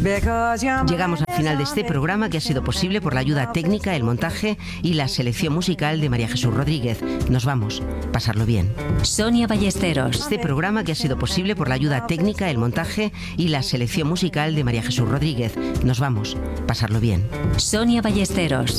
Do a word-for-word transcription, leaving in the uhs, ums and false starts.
Llegamos al final de este programa, que ha sido posible por la ayuda técnica, el montaje y la selección musical de María Jesús Rodríguez. Nos vamos. Pasarlo bien. Sonia Ballesteros. Este programa que ha sido posible por la ayuda técnica, el montaje y la selección musical de María Jesús Rodríguez. Nos vamos. Pasarlo bien. Sonia Ballesteros.